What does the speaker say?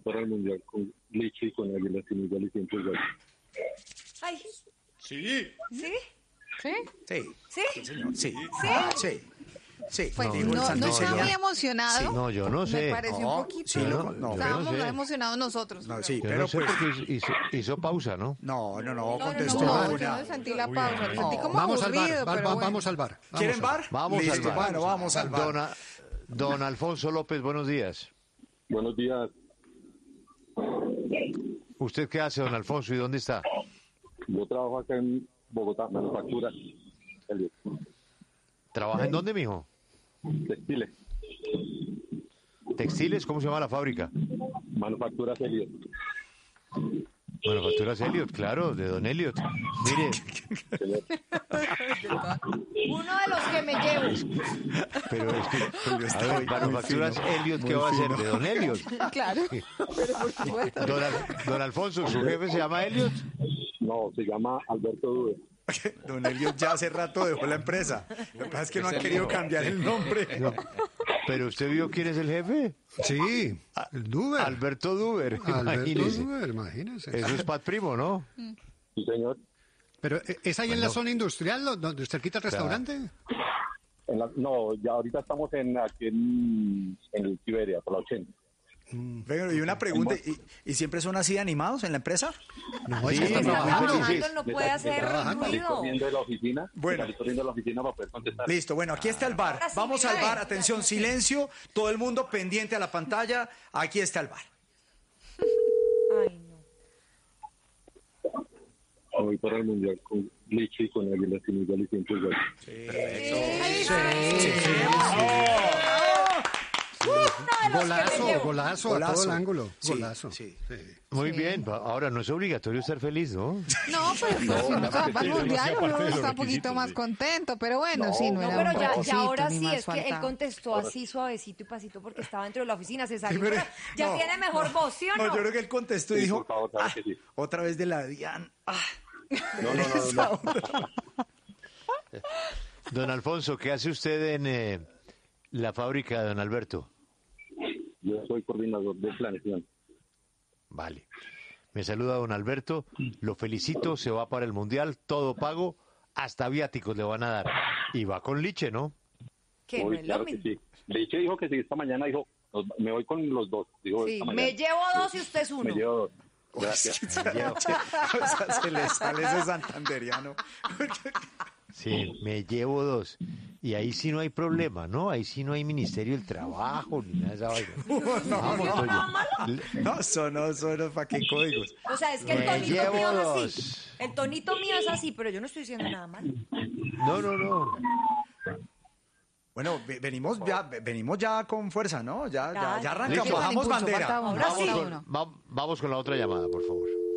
para el Mundial con Lichi y con Águila sin igual y siempre igual. Ay, Sí. ¿sí? ¿Sí? Sí. ¿Sí? Sí, señor. Sí. ¿Sí? Sí. Sí. Pues Digo, el no santo está sería- muy emocionado. Sí. No, yo no sé. Me pareció No, un poquito. sí, no, Estábamos yo no sé. emocionados nosotros. No, pero- sí, Yo pero no sé pues... porque hizo pausa, ¿no? No, No, contestó yo una. no sentí la pausa, lo sentí como Vamos al aburrido, bar, pero bueno. vamos al bar. ¿Quieren bar? Vamos Listo, al bar. Bueno, vamos al bar. Don Alfonso López, buenos días. Buenos días. ¿Usted qué hace, don Alfonso, y dónde está? Yo trabajo acá en Bogotá, manufactura. ¿Trabaja en dónde, mijo? Textiles. ¿Textiles? ¿Cómo se llama la fábrica? Manufactura Elliot. Manufacturas Elliot, claro, de don Elliot. Mire, Uno de los que me llevo. pero es que, a ver, Manufacturas Elliot, ¿qué va a hacer? De don Elliot. Claro, pero por supuesto. Don Alfonso, ¿su jefe se llama Elliot? No, se llama Alberto Duve. Don Elliot ya hace rato dejó la empresa. Lo que pasa es que no han querido cambiar el nombre. No. ¿Pero usted vio quién es el jefe? Sí, el Duber. Alberto Duber, Alberto imagínese. Duber, imagínese. Eso es Pat Primo, ¿no? Sí, señor. Pero ¿es ahí en la zona industrial, donde cerquita el restaurante? No, ya ahorita estamos aquí en el Siberia, por la 80. Venga, y una pregunta, ¿y siempre son así animados en la empresa? No, Sí, es que está está trabajando. felices. Él no puede hacer Salí ruido. corriendo de la oficina. Bueno. Salí corriendo de la oficina para poder contestar. Listo, bueno, aquí está el bar. Ahora sí, Vamos al mira, bar, atención, silencio, todo el mundo pendiente a la pantalla. Aquí está el bar. Ay, no. Voy para el Mundial con Lichi y con Águila sin igual y siempre igual. Uno de los que me llevo. Golazo a todo el ángulo. Sí, Golazo. sí. Muy bien, ahora no es obligatorio ser feliz, ¿no? No, pues si uno va al mundial, uno está un poquito más contento, pero bueno, sí, no No, era pero un ya requisito, ahora ni sí, más es que él faltaba. contestó así suavecito y pasito porque estaba dentro de la oficina, se salió. Sí, pero- pero ya no, tiene mejor voz, ¿sí o no? No, yo creo que él contestó y Sí, dijo, por favor, claro que sí. otra vez de la DIAN. No. Don Alfonso, ¿qué hace usted en la fábrica de don Alberto? Yo soy coordinador de planeación. Vale. Me saluda don Alberto, lo felicito, se va para el Mundial, todo pago, hasta viáticos le van a dar. Y va con Liche, ¿no? Que no Uy, es lo claro que mismo. sí. Lichi dijo que sí, esta mañana dijo, me voy con los dos. Dijo, Sí, esta me mañana. llevo dos y usted es uno. Me llevo dos. Gracias. O sea, se le sale ese santanderiano. Sí, me llevo dos. Y ahí sí no hay problema, ¿no? Ahí sí no hay Ministerio del Trabajo ni nada de esa vaina. Vamos, Toño. No, son para qué códigos. O sea, es que el Me tonito llevo mío es dos. así. El tonito mío es así, pero yo no estoy diciendo nada mal. No. Bueno, venimos ya con fuerza, ¿no? Ya Ya, arrancamos, listo. bajamos Impulso, bandera. falta uno, Ahora falta sí. uno. Vamos con la otra llamada, por favor.